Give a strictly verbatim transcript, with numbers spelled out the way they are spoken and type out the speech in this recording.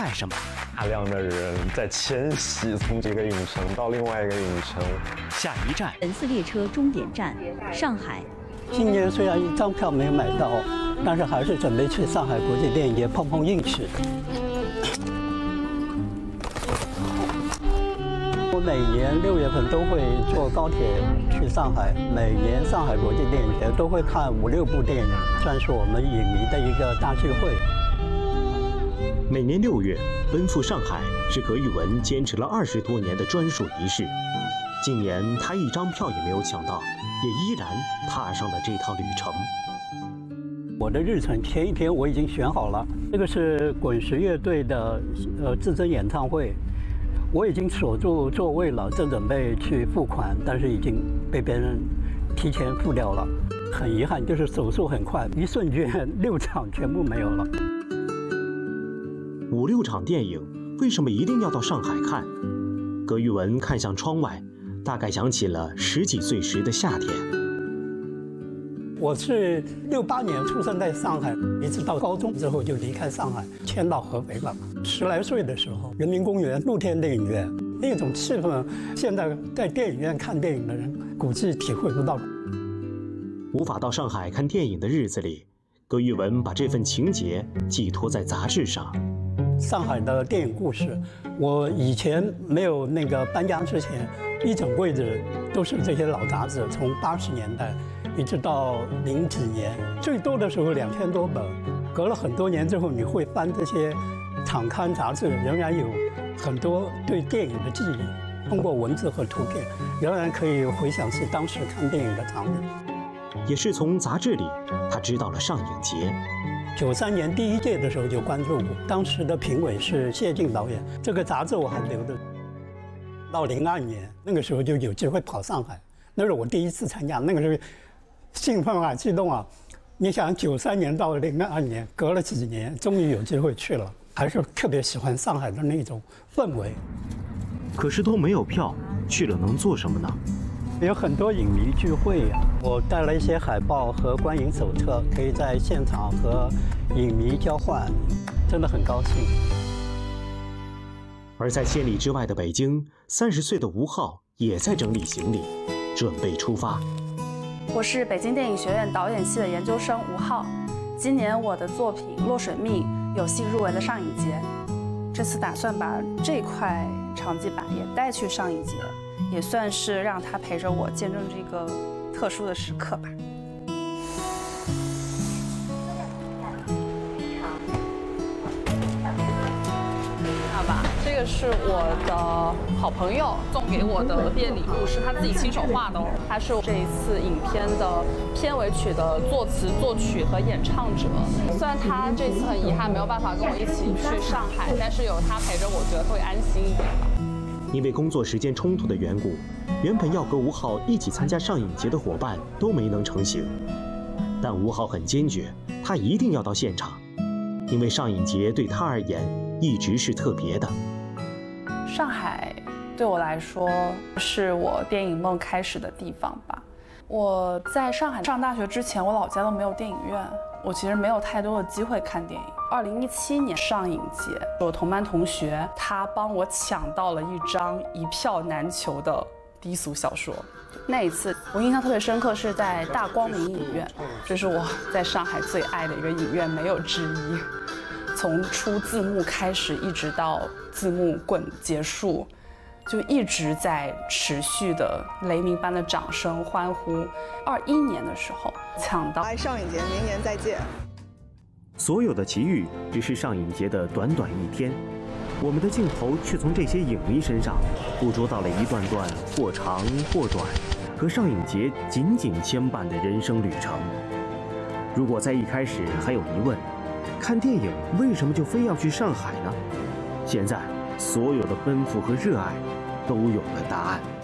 待什么？ 大量的人在迁徙，从这个影城到另外一个影城。 下一站， 本次列车终点站上海。 今年虽然一张票没有买到，但是还是准备去上海国际电影节碰碰运气。我每年六月份都会坐高铁去上海，每年上海国际电影节都会看五六部电影，算是我们影迷的一个大聚会。 每年六月奔赴上海是葛宇文坚持了二十多年的专属仪式。今年他一张票也没有抢到，也依然踏上了这趟旅程。 我的日程前一天我已经选好了，这个是滚石乐队的呃至臻演唱会，我已经锁住座位了，正准备去付款，但是已经被别人提前付掉了。很遗憾，就是手速很快，一瞬间六场全部没有了。 五六场电影，为什么一定要到上海看？葛宇文看向窗外，大概想起了十几岁时的夏天。 我是六八年出生在上海，一直到高中之后就离开上海，迁到合肥了。十来岁的时候，人民公园露天电影院那种气氛，现在在电影院看电影的人估计体会不到。 无法到上海看电影的日子里，葛宇文把这份情结寄托在杂志上。 上海的电影故事，我以前没有那个搬家之前，一整柜子都是这些老杂志，从八十年代一直到零几年，最多的时候两千多本。隔了很多年之后，你会翻这些场刊杂志，仍然有很多对电影的记忆，通过文字和图片，仍然可以回想起当时看电影的场景。 也是从杂志里，他知道了上影节。 九三年第一届的时候就关注过，当时的评委是谢晋导演，这个杂志我还留着。到零二年那个时候就有机会跑上海，那是我第一次参加，那个时候兴奋啊，激动啊！你想，九三年到零二年，隔了几年，终于有机会去了，还是特别喜欢上海的那种氛围。 可是都没有票，去了能做什么呢？ 有很多影迷聚会，我带了一些海报和观影手册，可以在现场和影迷交换，真的很高兴。 而在千里之外的北京，三十岁的吴昊也在整理行李，准备出发。 我是北京电影学院导演系的研究生吴昊，今年我的作品《落水命》有幸入围了上影节，这次打算把这块长记版也带去上影节。也算是让他陪着我见证这个特殊的时刻吧。 好吧，这个是我的好朋友送给我的毕业礼物，是他自己亲手画的哦。他是这一次影片的片尾曲的作词、作曲和演唱者。虽然他这次很遗憾没有办法跟我一起去上海，但是有他陪着我，觉得会安心一点吧。 因为工作时间冲突的缘故，原本要和吴昊一起参加上影节的伙伴都没能成行。但吴昊很坚决，他一定要到现场，因为上影节对他而言一直是特别的。 上海对我来说是我电影梦开始的地方吧。我在上海上大学之前，我老家都没有电影院，我其实没有太多的机会看电影。二零一七年上影节，我同班同学他帮我抢到了一张一票难求的低俗小说。那一次我印象特别深刻，是在大光明影院，这是我在上海最爱的一个影院，没有之一。从出字幕开始，一直到字幕滚结束，就一直在持续的雷鸣般的掌声欢呼。二一年的时候抢到上影节，明年再见。 所有的奇遇只是上影节的短短一天，我们的镜头却从这些影迷身上捕捉到了一段段或长或短和上影节紧紧牵绊的人生旅程。如果在一开始还有疑问，看电影为什么就非要去上海呢？现在所有的奔赴和热爱都有了答案。